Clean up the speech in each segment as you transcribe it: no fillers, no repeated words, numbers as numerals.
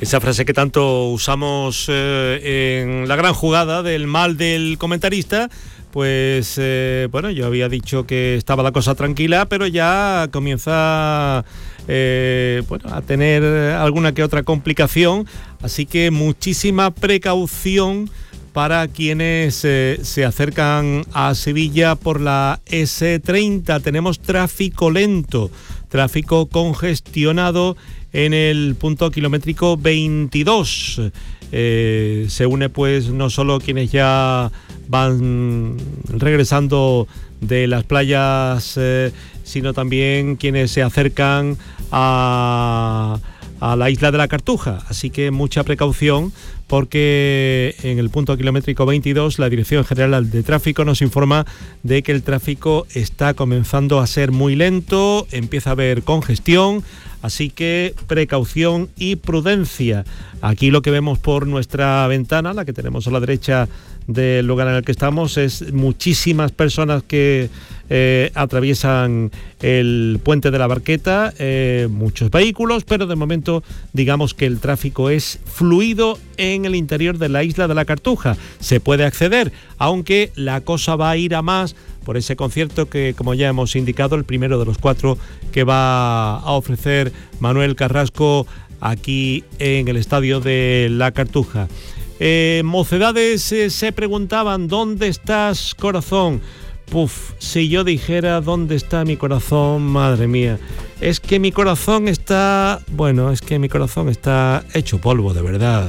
Esa frase que tanto usamos en la gran jugada del mal del comentarista, pues bueno, yo había dicho que estaba la cosa tranquila, pero ya comienza a tener alguna que otra complicación, así que muchísima precaución para quienes se acercan a Sevilla por la S30. Tenemos tráfico lento, tráfico congestionado en el punto kilométrico 22. Se une pues no solo quienes ya van regresando de las playas, sino también quienes se acercan a la isla de la Cartuja. Así que mucha precaución, porque en el punto kilométrico 22 la Dirección General de Tráfico nos informa de que el tráfico está comenzando a ser muy lento, empieza a haber congestión, así que precaución y prudencia. Aquí lo que vemos por nuestra ventana, la que tenemos a la derecha del lugar en el que estamos, es muchísimas personas que atraviesan el puente de la Barqueta, muchos vehículos, pero de momento digamos que el tráfico es fluido en el interior de la isla de la Cartuja. Se puede acceder, aunque la cosa va a ir a más por ese concierto que, como ya hemos indicado, el primero de los 4 que va a ofrecer Manuel Carrasco aquí en el estadio de la Cartuja. Mocedades se preguntaban: ¿dónde estás, corazón? Si yo dijera dónde está mi corazón, madre mía, es que mi corazón está hecho polvo, de verdad.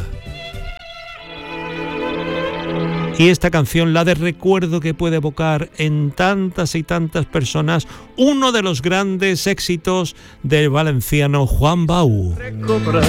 Y esta canción, la de recuerdo que puede evocar en tantas y tantas personas uno de los grandes éxitos del valenciano Juan Bau.